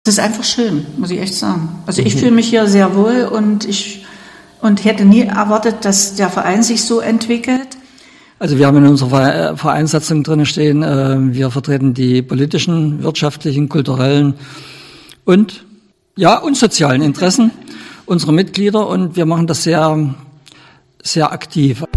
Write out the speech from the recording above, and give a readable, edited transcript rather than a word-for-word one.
Es ist einfach schön, muss ich echt sagen. Also ich fühle mich hier sehr wohl und hätte nie erwartet, dass der Verein sich so entwickelt. Also wir haben in unserer Vereinssatzung drin stehen, wir vertreten die politischen, wirtschaftlichen, kulturellen und sozialen Interessen unserer Mitglieder und wir machen das sehr, sehr aktiv.